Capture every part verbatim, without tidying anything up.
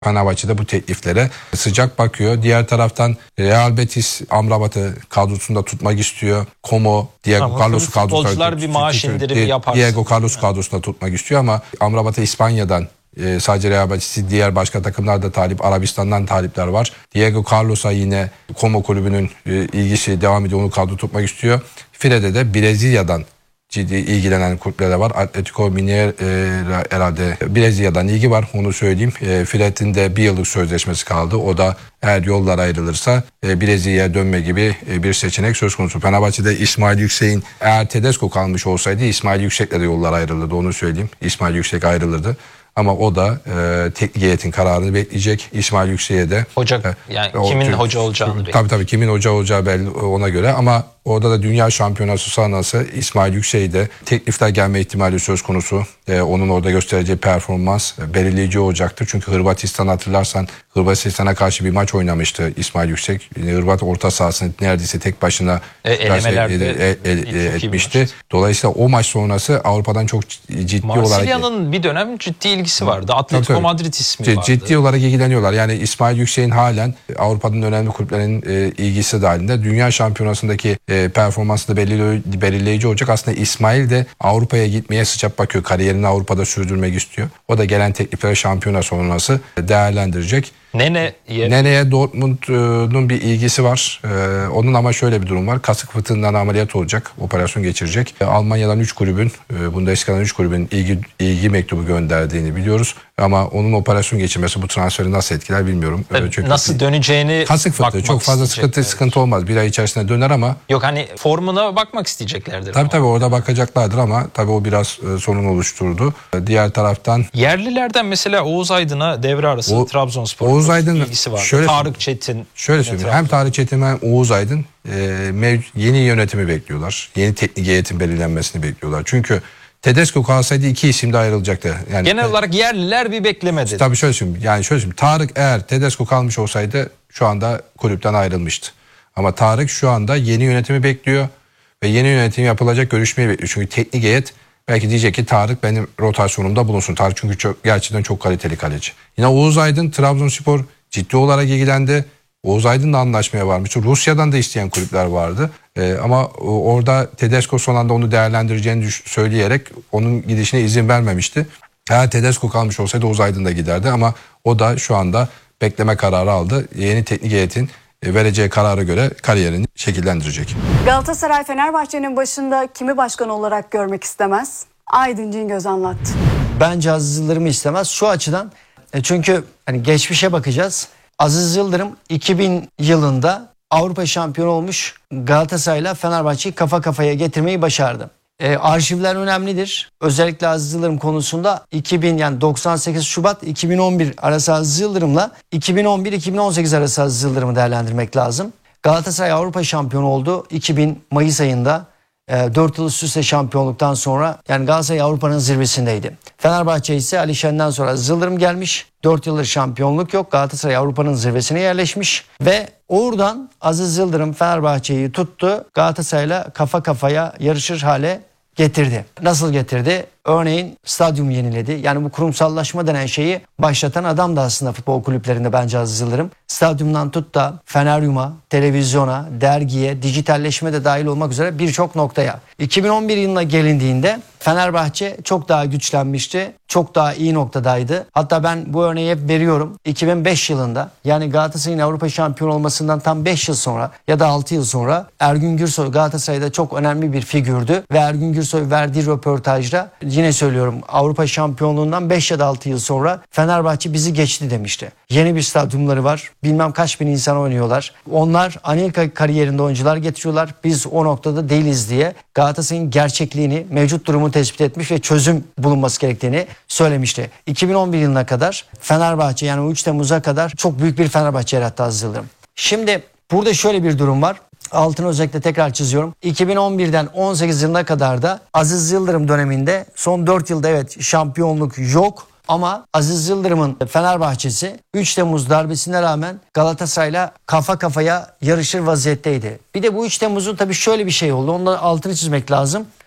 Fenerbahçe bu tekliflere sıcak bakıyor. Diğer taraftan Real Betis Amrabat'ı kadrosunda tutmak istiyor. Como, Diego ama Carlos'u kadrosunda futbolcular bir maaş indirimi yaparsa. Diego Carlos kadrosunda tutmak istiyor ama Amrabat'ı İspanya'dan e, sadece Real Betis'i diğer başka takımlar da talip. Arabistan'dan talipler var. Diego Carlos'a yine Como kulübünün e, ilgisi devam ediyor. Onu kadro tutmak istiyor. File'de de Brezilya'dan ciddi ilgilenen kulüpler var. Atletico Mineiro e, herhalde Brezilya'dan ilgi var, onu söyleyeyim. E, Fred'in de bir yıllık sözleşmesi kaldı. O da eğer yollar ayrılırsa e, Brezilya'ya dönme gibi e, bir seçenek söz konusu. Fenerbahçe'de İsmail Yüksek'in eğer Tedesco kalmış olsaydı İsmail Yüksek'le de yollar ayrılırdı, onu söyleyeyim. İsmail Yüksek ayrılırdı. Ama o da e, teknik heyetin kararını bekleyecek. İsmail Yüksek'e de hoca yani e, kimin o, hoca olacağını bekleyecek. Tabii tabii kimin hoca olacağı belli ona göre ama orada da dünya şampiyonası sonrası İsmail Yüksek'e de teklifler gelme ihtimali söz konusu. Ee, onun orada göstereceği performans e, belirleyici olacaktır. Çünkü Hırvatistan, hatırlarsan Hırvatistan'a karşı bir maç oynamıştı İsmail Yüksek. Hırvat orta sahasını neredeyse tek başına e, elemelerde e, e, e, etmişti. Dolayısıyla o maç sonrası Avrupa'dan çok ciddi olarak... Marsilya'nın bir dönem ciddi ilgisi vardı. Atletico tabii, Madrid ismi ciddi, vardı. Ciddi olarak ilgileniyorlar. Yani İsmail Yüksek'in halen Avrupa'nın önemli kulüplerinin e, ilgisi dahilinde. Dünya şampiyonasındaki e, performansı da belirleyici, belirleyici olacak. Aslında İsmail de Avrupa'ya gitmeye sıcak bakıyor. Kariyerini Avrupa'da sürdürmek istiyor. O da gelen tekliflere şampiyona sonrası değerlendirecek. Nene Nene'ye Dortmund'un bir ilgisi var. Ee, onun ama şöyle bir durum var. Kasık fıtığından ameliyat olacak. Operasyon geçirecek. Ee, Almanya'dan üç kulübün, e, Bundesliga'dan üç kulübün ilgi, ilgi mektubu gönderdiğini biliyoruz. Ama onun operasyon geçirmesi bu transferi nasıl etkiler bilmiyorum. Ee, Çünkü nasıl döneceğini kasık fıtığı çok fazla sıkıntı, sıkıntı olmaz. Bir ay içerisinde döner ama. Yok hani formuna bakmak isteyeceklerdir. Tabii tabii orada bakacaklardır ama tabii o biraz e, sorun oluşturdu. E, diğer taraftan. Yerlilerden mesela Oğuz Aydın'a devre arası o, Trabzonspor Oğuz Aydın ilgisi var. Şöyle, Tarık Çetin. Şöyle söyleyeyim. Hem Tarık Çetin hem Oğuz Aydın e, mev- yeni yönetimi bekliyorlar. Yeni teknik heyetin belirlenmesini bekliyorlar. Çünkü Tedesco kalsaydı iki isim de ayrılacaktı. Yani genel olarak yerliler bir beklemedi. Tabii şöyle söyleyeyim. Yani şöyle söyleyeyim. Tarık eğer Tedesco kalmış olsaydı şu anda kulüpten ayrılmıştı. Ama Tarık şu anda yeni yönetimi bekliyor ve yeni yönetim yapılacak görüşmeyi bekliyor. Çünkü teknik heyet belki diyecek ki Tarık benim rotasyonumda bulunsun. Tarık çünkü çok, gerçekten çok kaliteli kaleci. Yine Oğuz Aydın Trabzonspor ciddi olarak ilgilendi. Oğuz Aydın'la anlaşmaya varmıştı. Rusya'dan da isteyen kulüpler vardı. Ee, ama orada Tedesco son anda onu değerlendireceğini söyleyerek onun gidişine izin vermemişti. Eğer Tedesco kalmış olsaydı Oğuz Aydın da giderdi ama o da şu anda bekleme kararı aldı. Yeni teknik heyetin vereceği karara göre kariyerini şekillendirecek. Galatasaray Fenerbahçe'nin başında kimi başkan olarak görmek istemez? Aydın Cingöz anlattı. Bence Aziz Yıldırım'ı istemez. Şu açıdan çünkü hani geçmişe bakacağız. Aziz Yıldırım iki bin yılında Avrupa şampiyonu olmuş Galatasaray'la Fenerbahçe'yi kafa kafaya getirmeyi başardı. E, arşivler önemlidir. Özellikle Aziz Yıldırım konusunda iki bin yani doksan sekiz Şubat iki bin on bir arası Aziz Yıldırım'la iki bin on bir iki bin on sekiz arası Aziz Yıldırım'ı değerlendirmek lazım. Galatasaray Avrupa şampiyonu oldu iki bin Mayıs ayında. dört yıl üst üste şampiyonluktan sonra yani Galatasaray Avrupa'nın zirvesindeydi. Fenerbahçe ise Ali Şen'den sonra Aziz Yıldırım gelmiş. dört yıldır şampiyonluk yok. Galatasaray Avrupa'nın zirvesine yerleşmiş ve oradan Aziz Yıldırım Fenerbahçe'yi tuttu. Galatasaray'la kafa kafaya yarışır hale getirdi. Nasıl getirdi? Örneğin stadyum yeniledi. Yani bu kurumsallaşma denen şeyi başlatan adam da aslında futbol kulüplerinde bence Aziz Yıldırım. Stadyumdan tut da Feneryum'a, televizyona, dergiye, dijitalleşme de dahil olmak üzere birçok noktaya. iki bin on bir yılına gelindiğinde Fenerbahçe çok daha güçlenmişti. Çok daha iyi noktadaydı. Hatta ben bu örneği hep veriyorum. iki bin beş yılında yani Galatasaray'ın Avrupa şampiyonu olmasından tam beş yıl sonra ya da altı yıl sonra Ergün Gürsoy Galatasaray'da çok önemli bir figürdü. Ve Ergün Gürsoy verdiği röportajda yine söylüyorum Avrupa şampiyonluğundan beş ya da altı yıl sonra Fenerbahçe bizi geçti demişti. Yeni bir stadyumları var. Bilmem kaç bin insan oynuyorlar. Onlar Anelka kariyerinde oyuncular getiriyorlar. Biz o noktada değiliz diye Galatasaray'ın gerçekliğini, mevcut durumu tespit etmiş ve çözüm bulunması gerektiğini söylemişti. iki bin on bir yılına kadar Fenerbahçe yani üç Temmuz'a kadar çok büyük bir Fenerbahçe yarattı Aziz Yıldırım. Şimdi burada şöyle bir durum var. Altını özellikle tekrar çiziyorum. iki bin on birden on sekiz yılına kadar da Aziz Yıldırım döneminde son dört yılda evet şampiyonluk yok. Ama Aziz Yıldırım'ın Fenerbahçesi üç Temmuz darbesine rağmen Galatasaray'la kafa kafaya yarışır vaziyetteydi. Bir de bu üç Temmuz'un tabii şöyle bir şey oldu. Onun da altını çizmek lazım.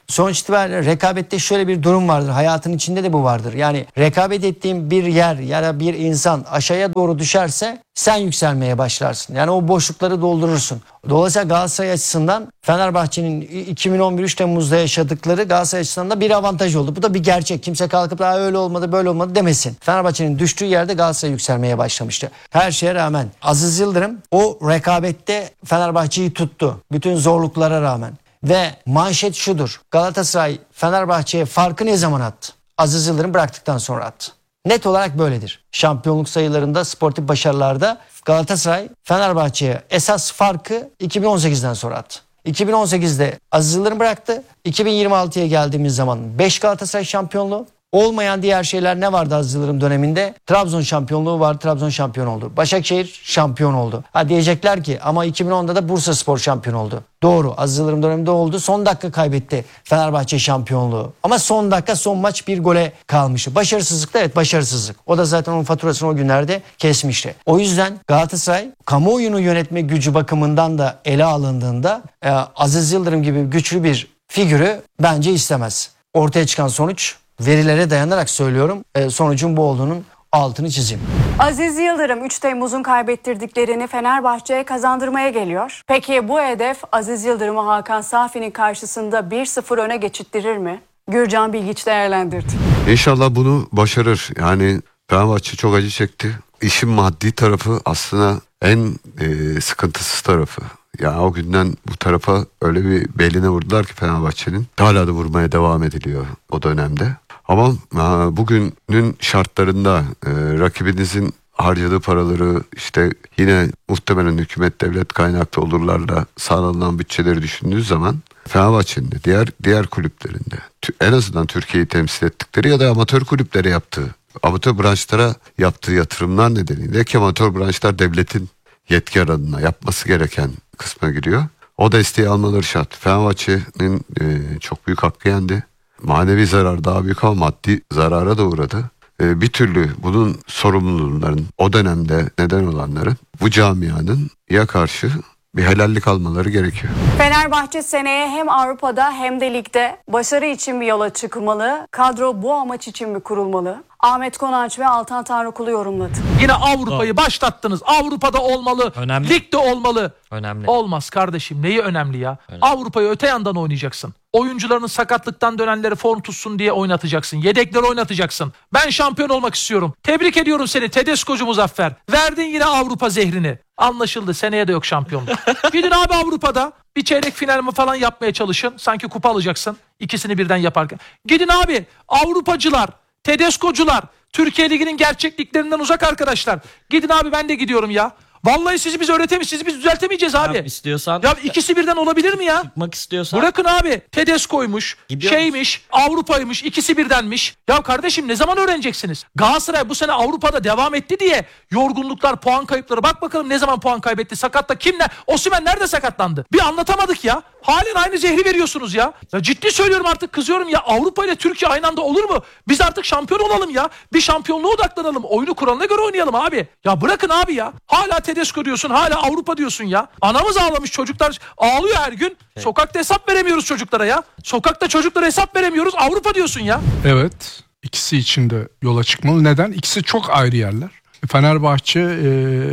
Sonuç itibariyle rekabette şöyle bir durum vardır. Hayatın içinde de bu vardır. Yani rekabet ettiğin bir yer ya da bir insan aşağıya doğru düşerse sen yükselmeye başlarsın. Yani o boşlukları doldurursun. Dolayısıyla Galatasaray açısından Fenerbahçe'nin iki bin on bir üç Temmuz'da yaşadıkları Galatasaray açısından da bir avantaj oldu. Bu da bir gerçek. Kimse kalkıp da öyle olmadı böyle olmadı demesin. Fenerbahçe'nin düştüğü yerde Galatasaray yükselmeye başlamıştı. Her şeye rağmen Aziz Yıldırım o rekabette Fenerbahçe'yi tuttu. Bütün zorluklara rağmen. Ve manşet şudur. Galatasaray Fenerbahçe'ye farkı ne zaman attı? Aziz Yıldırım bıraktıktan sonra attı. Net olarak böyledir. Şampiyonluk sayılarında, sportif başarılarda Galatasaray Fenerbahçe'ye esas farkı iki bin on sekizden sonra attı. iki bin on sekizde Aziz Yıldırım bıraktı. iki bin yirmi altıya geldiğimiz zaman beş Galatasaray şampiyonluğu. Olmayan diğer şeyler ne vardı Aziz Yıldırım döneminde? Trabzon şampiyonluğu vardı. Trabzon şampiyon oldu. Başakşehir şampiyon oldu. Ha diyecekler ki ama iki bin onda da Bursaspor şampiyon oldu. Doğru. Aziz Yıldırım döneminde oldu. Son dakika kaybetti Fenerbahçe şampiyonluğu. Ama son dakika son maç bir gole kalmıştı. Başarısızlık da evet başarısızlık. O da zaten onun faturasını o günlerde kesmişti. O yüzden Galatasaray kamuoyunu yönetme gücü bakımından da ele alındığında e, Aziz Yıldırım gibi güçlü bir figürü bence istemez. Ortaya çıkan sonuç verilere dayanarak söylüyorum. E, sonucun bu olduğunun altını çizeyim. Aziz Yıldırım üç Temmuz'un kaybettirdiklerini Fenerbahçe'ye kazandırmaya geliyor. Peki bu hedef Aziz Yıldırım'ı Hakan Safi'nin karşısında bir sıfır öne geçittirir mi? Gürcan Bilgiç değerlendirdi. İnşallah bunu başarır. Yani Fenerbahçe çok acı çekti. İşin maddi tarafı aslında en e, sıkıntısız tarafı. Yani o günden bu tarafa öyle bir beline vurdular ki Fenerbahçe'nin. Hala da vurmaya devam ediliyor o dönemde. Ama e, bugünün şartlarında e, rakibinizin harcadığı paraları işte yine muhtemelen hükümet devlet kaynaklı olurlarla sağlanan bütçeleri düşündüğünüz zaman Fenerbahçe'nin de diğer diğer kulüplerinde en azından Türkiye'yi temsil ettikleri ya da amatör kulüplere yaptığı, amatör branşlara yaptığı yatırımlar nedeniyle ki amatör branşlar devletin yetki alanına yapması gereken kısma giriyor. O desteği almaları şart. Fenerbahçe'nin e, çok büyük hakkı yendi. Manevi zarar daha büyük ama maddi zarara da uğradı. E, bir türlü bunun sorumluluğunların o dönemde neden olanların bu camianın ya karşı bir helallik almaları gerekiyor. Fenerbahçe seneye hem Avrupa'da hem de ligde başarı için bir yola çıkmalı. Kadro bu amaç için mi kurulmalı? Ahmet Konanç ve Altan Tanrıkulu yorumladı. Yine Avrupa'yı başlattınız. Avrupa'da olmalı. Önemli. Ligde olmalı. Önemli. Olmaz kardeşim. Neyi önemli ya? Önemli. Avrupa'yı öte yandan oynayacaksın. Oyuncularının sakatlıktan dönenleri form tutsun diye oynatacaksın. Yedekleri oynatacaksın. Ben şampiyon olmak istiyorum. Tebrik ediyorum seni Tedesco'cu Muzaffer. Verdin yine Avrupa zehrini. Anlaşıldı. Seneye de yok şampiyonluk. Gidin abi Avrupa'da bir çeyrek final mi falan yapmaya çalışın. Sanki kupa alacaksın. İkisini birden yaparken. Gidin abi Avrupacılar, Tedesco'cular, Türkiye Ligi'nin gerçekliklerinden uzak arkadaşlar. Gidin abi ben de gidiyorum ya. Vallahi sizi biz öğretemeyiz, sizi biz düzeltemeyeceğiz abi. Yap istiyorsan. Ya ikisi birden olabilir mi ya? Çıkmak istiyorsan. Bırakın abi. Tedesco'ymuş, Gidiyoruz. şeymiş, Avrupa'ymış, ikisi birdenmiş. Ya kardeşim ne zaman öğreneceksiniz? Galatasaray bu sene Avrupa'da devam etti diye yorgunluklar, puan kayıpları. Bak bakalım ne zaman puan kaybetti? Sakatta kimler? Osimhen nerede sakatlandı? Bir anlatamadık ya. Halen aynı zehri veriyorsunuz ya. Ya ciddi söylüyorum artık kızıyorum ya. Avrupa ile Türkiye aynı anda olur mu? Biz artık şampiyon olalım ya. Bir şampiyonluğa odaklanalım. Oyunu kuralına göre oynayalım abi. Ya bırakın abi ya. Hala Tedesco diyorsun, hala Avrupa diyorsun ya. Anamız ağlamış, çocuklar ağlıyor her gün. Sokakta hesap veremiyoruz çocuklara ya. Sokakta çocuklara hesap veremiyoruz. Avrupa diyorsun ya. Evet, ikisi için de yola çıkmalı. Neden? İkisi çok ayrı yerler. Fenerbahçe e,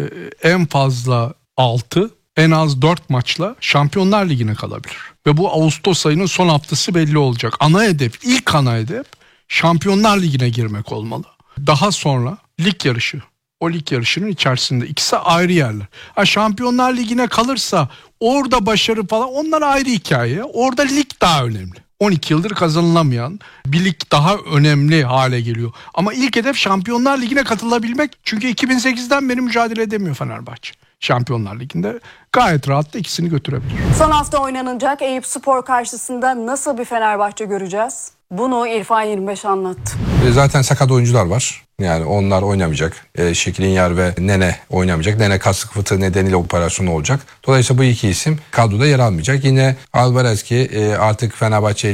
en fazla altı, en az dört maçla Şampiyonlar Ligi'ne kalabilir. Ve bu Ağustos ayının son haftası belli olacak. Ana hedef, ilk ana hedef Şampiyonlar Ligi'ne girmek olmalı. Daha sonra lig yarışı. O lig yarışının içerisinde ikisi ayrı yerler. Ha, Şampiyonlar Ligi'ne kalırsa orada başarı falan onlar ayrı hikaye. Orada lig daha önemli. on iki yıldır kazanılamayan bir lig daha önemli hale geliyor. Ama ilk hedef Şampiyonlar Ligi'ne katılabilmek. Çünkü iki bin sekizden beri mücadele edemiyor Fenerbahçe. Şampiyonlar Ligi'nde gayet rahat da ikisini götürebilir. Son hafta oynanacak Eyüpspor karşısında nasıl bir Fenerbahçe göreceğiz? Bunu İrfan yirmi beş anlattı. E, Zaten sakat oyuncular var. Yani onlar oynamayacak. E, Şekilinyar ve Nene oynamayacak. Nene kasık fıtığı nedeniyle operasyon olacak. Dolayısıyla bu iki isim kadroda yer almayacak. Yine Alvarez ki e, artık Fenerbahçe ile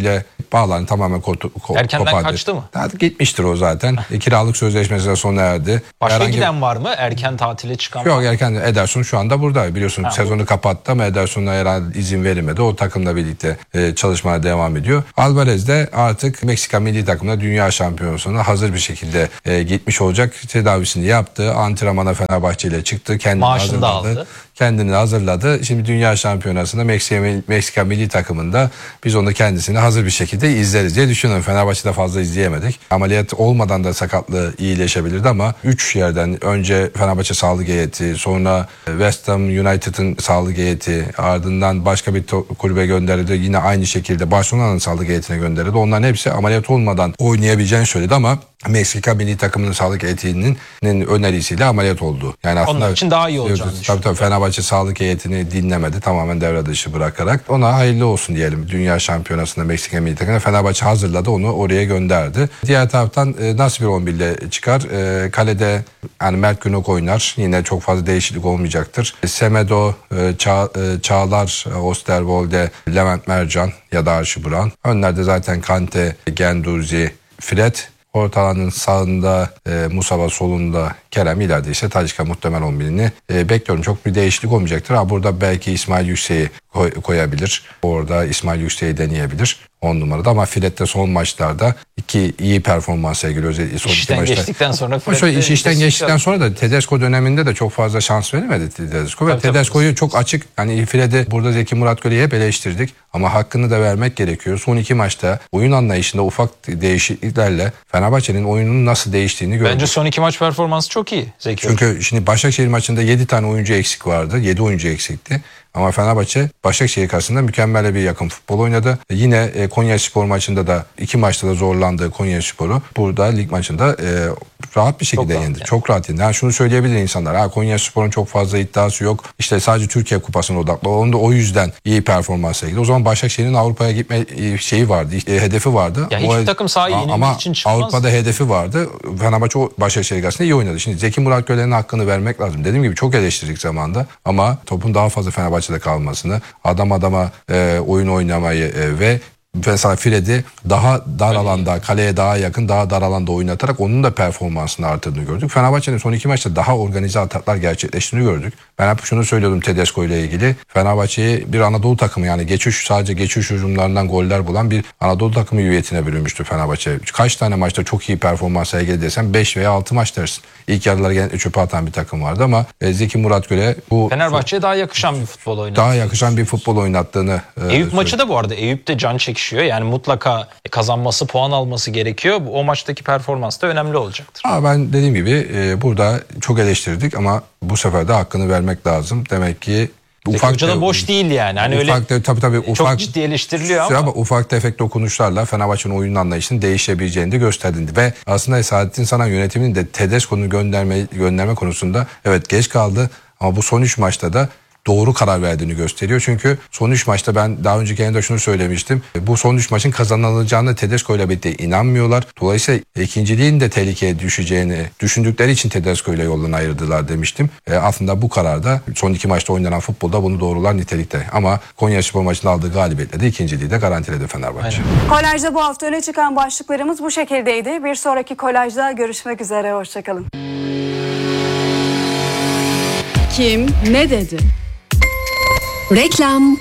bağlarını tamamen kotu, ko, Erkenden kopardı. kaçtı mı? Artık gitmiştir o zaten. E, kiralık sözleşmesine sona erdi. Başka Herhangi- giden var mı? Erken tatile çıkan var Yok mı? erken Ederson şu anda burada. Biliyorsun Ha, sezonu kapattı ama Ederson'a herhalde izin verilmedi. O takımla birlikte e, çalışmaya devam ediyor. Alvarez de artık Meksika milli takımına dünya şampiyonasına hazır bir şekilde e, gitmiş olacak. Tedavisini yaptı. Antrenmana Fenerbahçe ile çıktı. Kendini Maaşını da hazırladı. aldı. Kendini hazırladı. Şimdi dünya şampiyonasında Meksika, Meksika milli takımında biz onu kendisini hazır bir şekilde izleriz diye düşünüyorum. Fenerbahçe'de fazla izleyemedik. Ameliyat olmadan da sakatlığı iyileşebilirdi ama üç yerden önce Fenerbahçe sağlık heyeti, sonra West Ham United'ın sağlık heyeti, ardından başka bir to- kulübe gönderildi. Yine aynı şekilde Barcelona'nın sağlık heyetine gönderildi. Onların hepsi ameliyat olmadan oynayabileceğini söyledi ama Meksika milli takımının sağlık heyetinin önerisiyle ameliyat oldu. Yani aslında Onun için daha iyi olacağını tabii, düşünüyorum. tabii Fenerbahçe sağlık heyetini dinlemedi. Tamamen devre dışı bırakarak. Ona hayırlı olsun diyelim. Dünya şampiyonasında Meksika milli takımına Fenerbahçe hazırladı. Onu oraya gönderdi. Diğer taraftan e, nasıl bir on bir ile çıkar? E, kalede yani Mert Günok oynar. Yine çok fazla değişiklik olmayacaktır. E, Semedo, e, Ça, e, Çağlar, e, Osterwolde, Levent Mercan ya da Archie Brown. Önlerde zaten Kante, Gendouzi, Fred. Ortalanın sağında e, Musaba, solunda Kerem, ileride ise Talisca muhtemel on birini e, bekliyorum. Çok bir değişiklik olmayacaktır. Ha, burada belki İsmail Yüksek'i koy, koyabilir. Orada İsmail Yüksek'i deneyebilir on numarada ama Fred de son maçlarda iki iyi performans sergiliyor. Özellikle son iki İşten maçta. geçtikten sonra Ama Fred şöyle de iş işten kesinlikle- geçtikten sonra da Tedesco döneminde de çok fazla şans verilmedi Tedesco. Ve Tabii, tabii. Tedesco'yu çok açık, hani Fred'i burada Zeki Muratgöl'ü hep eleştirdik ama hakkını da vermek gerekiyor. Son iki maçta oyun anlayışında ufak değişikliklerle Fenerbahçe'nin oyunun nasıl değiştiğini gördük. Bence son iki maç performansı çok iyi Zeki Hoca. Çünkü şimdi Başakşehir maçında yedi tane oyuncu eksik vardı. yedi oyuncu eksikti. Ama Fenerbahçe Başakşehir karşısında mükemmel bir yakın futbol oynadı. E yine e, Konyaspor maçında da iki maçta da zorlandığı Konyaspor'u burada lig maçında e, rahat bir şekilde rahat yendi. yani. Çok rahat yendi. Yani şunu söyleyebilir insanlar. Ha, Konyaspor'un çok fazla iddiası yok. İşte sadece Türkiye Kupası'na odaklı. Onun da o yüzden iyi performans sergiledi. O zaman Başakşehir'in Avrupa'ya gitme e, şeyi vardı. e, hedefi vardı. Ya hiçbir O- takım sahaya A- yenilmek ama için çıkmaz. Avrupa'da hedefi vardı. Fenerbahçe o Başakşehir karşısında iyi oynadı. Şimdi Zeki Muratgöl'ün hakkını vermek lazım. Dediğim gibi çok eleştirdik zamanda ama topun daha fazla Fenerbahçe'de kalmasını, adam adama e, oyun oynamayı e, ve mesela Fred'i daha dar alanda, kaleye daha yakın, daha dar alanda oynatarak onun da performansını artırdığını gördük. Fenerbahçe'nin son iki maçta daha organize ataklar gerçekleştiğini gördük. Ben hep şunu söylüyordum Tedesco ile ilgili. Fenerbahçe'yi bir Anadolu takımı, yani geçiş, sadece geçiş hücumlarından goller bulan bir Anadolu takımı hüviyetine bürünmüştü Fenerbahçe. Kaç tane maçta çok iyi performans sergiledi desem beş veya altı maç dersin. İlk yarıları genellikle çöpe atan bir takım vardı ama e, Zeki Muratgöl'e bu Fenerbahçe'ye daha yakışan bir futbol oynadı. daha yakışan bir futbol oynattığını e, Eyüp maçı da bu arada. Eyüp de can çekişiyor. Yani mutlaka kazanması, puan alması gerekiyor. O maçtaki performans da önemli olacaktır. Ama ben dediğim gibi e, burada çok eleştirdik ama bu sefer de hakkını vermek lazım. Demek ki Zeki Hoca da boş değil yani. Hani öyle ufak, tabii, tabii, ufak, çok ciddi eleştiriliyor ama. ama ufak tefek dokunuşlarla Fenerbahçe'nin oyun anlayışının değişebileceğini de gösterdi. Ve aslında Saadettin Saran yönetiminin de Tedesco'nu gönderme, gönderme konusunda evet geç kaldı ama bu son üç maçta da doğru karar verdiğini gösteriyor. Çünkü son üç maçta ben daha önceki yayında şunu söylemiştim. Bu son üç maçın kazanılacağına Tedesco ile birlikte inanmıyorlar. Dolayısıyla ikinciliğin de tehlikeye düşeceğini düşündükleri için Tedesco ile yolunu ayırdılar demiştim. E, aslında bu kararda son iki maçta oynanan futbolda bunu doğrular nitelikte. Ama Konyaspor maçında aldığı galibiyetle de ikinciliği de garantiledi Fenerbahçe. Aynen. Kolajda bu hafta öne çıkan başlıklarımız bu şekildeydi. Bir sonraki kolajda görüşmek üzere. Hoşçakalın. Kim ne dedi? Reklam.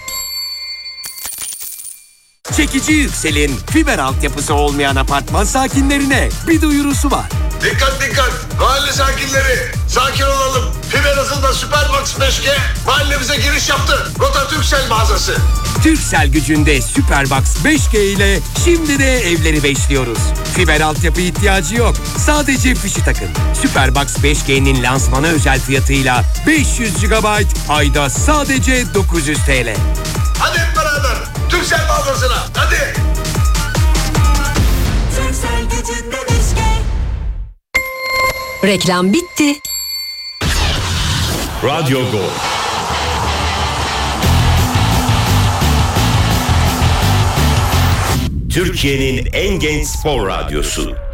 Çekici Yüksel'in fiber altyapısı olmayan apartman sakinlerine bir duyurusu var. Dikkat dikkat! Mahalle sakinleri sakin olalım. Fiber hızında Superbox beş G mahallemize giriş yaptı. Rota Türksel mağazası. Türksel gücünde Superbox beş G ile şimdi de evleri beşliyoruz. Fiber altyapı ihtiyacı yok. Sadece fişi takın. Superbox beş G'nin lansmanı özel fiyatıyla beş yüz gigabayt ayda sadece dokuz yüz TL. Hadi hep beraber Türksel mağazasına. Hadi! Türksel gücünde beş G. Reklam bitti. Radyo Gol. Türkiye'nin en genç spor radyosu.